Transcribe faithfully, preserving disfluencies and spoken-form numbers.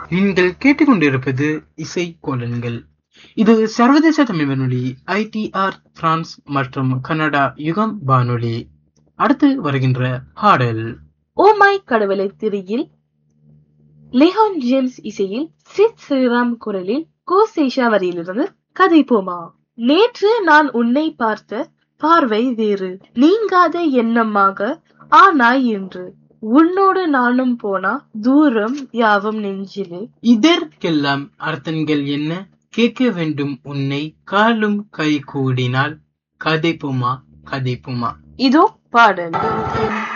நீங்கள் கேட்டுக்கொண்டிருப்பது இசை கோலன்கள். இது சர்வதேச தமிழ் வானொலி ஐடிஆர் பிரான்ஸ் மற்றும் கனடா யுகம் வானொலி. அடுத்து வருகின்ற பாடல் ஓ மை கடவுளை திரியில் லிஹான் ஜேம்ஸ் இசையில் சித் ஸ்ரீராம் குரலில் கோ சேஷா வரியிலிருந்து கதை போமா. நேற்று நான் உன்னை பார்த்த பார்வை வேறு, நீங்காத எண்ணமாக ஆனாய் என்று. உன்னோடு நானும் போனா தூரம் யாவும் நெஞ்சிலே. இதற்கெல்லாம் அர்த்தங்கள் என்ன? கேட்க வேண்டும் உன்னை காலும் கை கூடினால் கதைப்புமா கதைப்புமா. இதோ பாடல்.